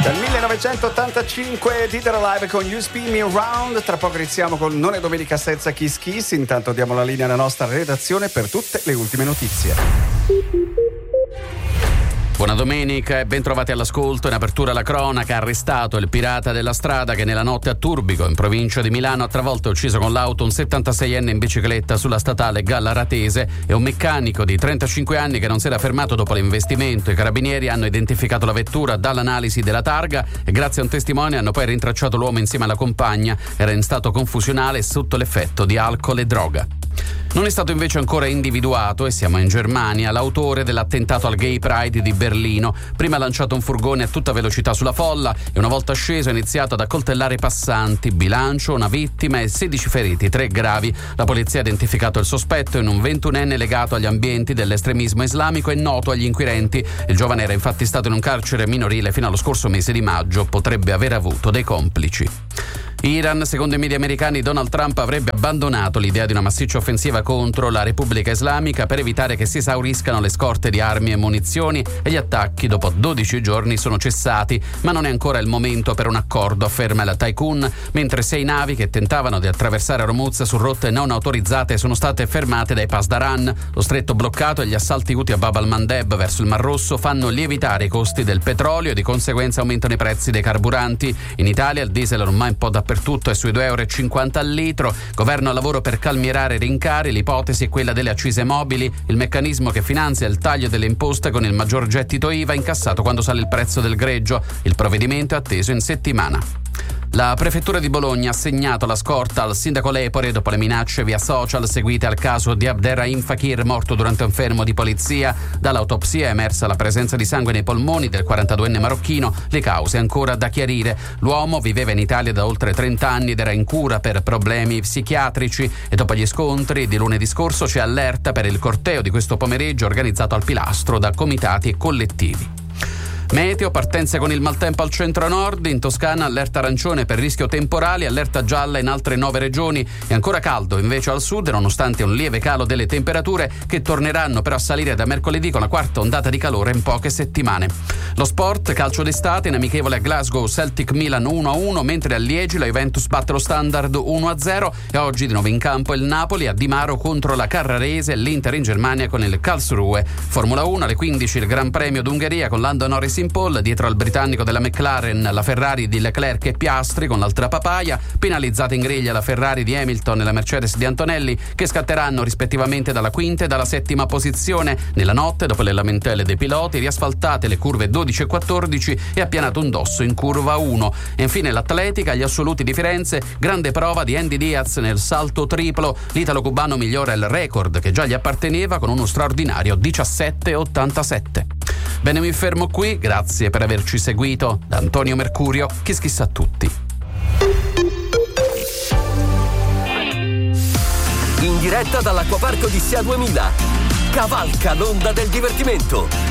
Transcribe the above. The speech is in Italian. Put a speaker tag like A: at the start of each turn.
A: Dal 1985 Didero Live con You Spin Me Around. Tra poco iniziamo con Non è domenica senza Kiss Kiss. Intanto diamo la linea alla nostra redazione per tutte le ultime notizie.
B: Buona domenica e ben trovati all'ascolto. In apertura la cronaca: arrestato il pirata della strada che nella notte a Turbigo, in provincia di Milano, ha travolto e ucciso con l'auto un 76enne in bicicletta sulla statale Gallaratese e un meccanico di 35 anni che non si era fermato dopo l'investimento. I carabinieri hanno identificato la vettura dall'analisi della targa e grazie a un testimone hanno poi rintracciato l'uomo insieme alla compagna. Era in stato confusionale e sotto l'effetto di alcol e droga. Non è stato invece ancora individuato, e siamo in Germania, l'autore dell'attentato al Gay Pride di Berlino. Prima ha lanciato un furgone a tutta velocità sulla folla e una volta sceso ha iniziato ad accoltellare i passanti. Bilancio: una vittima e 16 feriti, 3 gravi. La polizia ha identificato il sospetto in un 21enne legato agli ambienti dell'estremismo islamico e noto agli inquirenti. Il giovane era infatti stato in un carcere minorile fino allo scorso mese di maggio. Potrebbe aver avuto dei complici. Iran: secondo i media americani, Donald Trump avrebbe abbandonato l'idea di una massiccia offensiva contro la Repubblica Islamica per evitare che si esauriscano le scorte di armi e munizioni, e gli attacchi dopo 12 giorni sono cessati, ma non è ancora il momento per un accordo, afferma la Tycoon, mentre 6 navi che tentavano di attraversare Hormuz su rotte non autorizzate sono state fermate dai Pasdaran. Lo stretto bloccato e gli assalti Houthi a Bab al-Mandeb verso il Mar Rosso fanno lievitare i costi del petrolio e di conseguenza aumentano i prezzi dei carburanti. In Italia il diesel ormai un po' dappertutto è sui 2,50 euro al litro. Governo al lavoro per calmierare i rincari. L'ipotesi è quella delle accise mobili, il meccanismo che finanzia il taglio delle imposte con il maggior gettito IVA incassato quando sale il prezzo del greggio. Il provvedimento è atteso in settimana. La prefettura di Bologna ha assegnato la scorta al sindaco Lepore dopo le minacce via social seguite al caso di Abderrahim Fakir, morto durante un fermo di polizia. Dall'autopsia è emersa la presenza di sangue nei polmoni del 42enne marocchino, le cause ancora da chiarire. L'uomo viveva in Italia da oltre 30 anni ed era in cura per problemi psichiatrici, e dopo gli scontri di lunedì scorso c'è allerta per il corteo di questo pomeriggio organizzato al Pilastro da comitati e collettivi. Meteo: partenze con il maltempo al centro-nord. In Toscana allerta arancione per rischio temporali, allerta gialla in altre 9 regioni. È ancora caldo invece al sud, nonostante un lieve calo delle temperature che torneranno però a salire da mercoledì con la quarta ondata di calore in poche settimane. Lo sport: calcio d'estate, in amichevole a Glasgow Celtic Milan 1-1, mentre a Liegi la Juventus batte lo Standard 1-0, e oggi di nuovo in campo il Napoli a Di Maro contro la Carrarese e l'Inter in Germania con il Karlsruhe. Formula 1 alle 15 il Gran Premio d'Ungheria con Lando Norris in pole, dietro al britannico della McLaren la Ferrari di Leclerc e Piastri con l'altra papaya, penalizzata in griglia la Ferrari di Hamilton e la Mercedes di Antonelli, che scatteranno rispettivamente dalla quinta e dalla settima posizione. Nella notte, dopo le lamentele dei piloti, riasfaltate le curve 12 e 14 e appianato un dosso in curva 1. E infine l'atletica, gli assoluti di Firenze, grande prova di Andy Diaz nel salto triplo. L'italo-cubano migliora il record che già gli apparteneva con uno straordinario 17,87. Bene, mi fermo qui, grazie per averci seguito. Da Antonio Mercurio, Kiss Kiss a tutti.
C: In diretta dall'Acquapark Odissea 2000. Cavalca l'onda del divertimento.